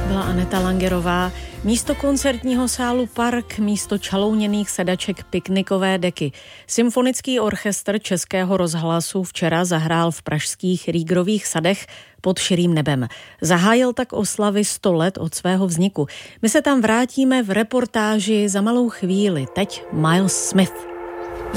Byla Aneta Langerová. Místo koncertního sálu Park, místo čalouněných sedaček piknikové deky. Symfonický orchestr Českého rozhlasu včera zahrál v pražských Rýgrových sadech pod širým nebem. Zahájil tak oslavy 100 let od svého vzniku. My se tam vrátíme v reportáži za malou chvíli. Teď Miles Smith.